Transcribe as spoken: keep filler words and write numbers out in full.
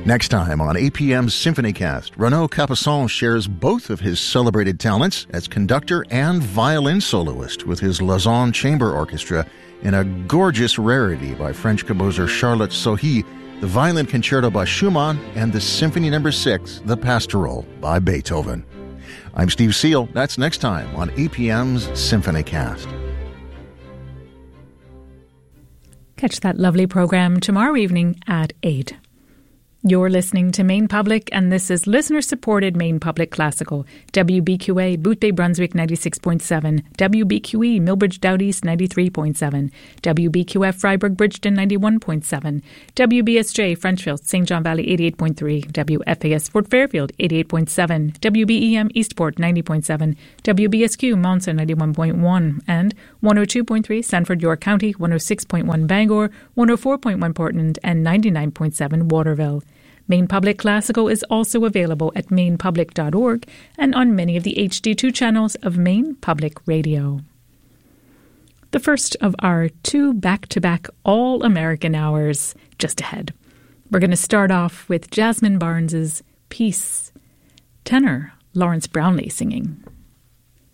Next time on A P M's SymphonyCast, Renaud Capuçon shares both of his celebrated talents as conductor and violin soloist with his Lausanne Chamber Orchestra in a gorgeous rarity by French composer Charlotte Sohi, the Violin Concerto by Schumann, and the Symphony Number six, The Pastoral, by Beethoven. I'm Steve Seal. That's next time on A P M's SymphonyCast. Catch that lovely programme tomorrow evening at eight. You're listening to Maine Public, and this is listener-supported Maine Public Classical. W B Q A, Boothbay, Brunswick, ninety-six point seven. W B Q E, Millbridge, Dowd East, ninety-three point seven. W B Q F, Freiburg, Bridgeton, ninety-one point seven. W B S J, Frenchville, Saint John Valley, eighty-eight point three. W F A S, Fort Fairfield, eighty-eight point seven. W B E M, Eastport, ninety point seven. W B S Q, Monson, ninety-one point one. And one oh two point three, Sanford, York County, one oh six point one, Bangor, one oh four point one, Portland, and ninety-nine point seven, Waterville. Maine Public Classical is also available at maine public dot org and on many of the H D two channels of Maine Public Radio. The first of our two back-to-back all-American hours just ahead. We're going to start off with Jasmine Barnes's Peace, tenor Lawrence Brownlee singing.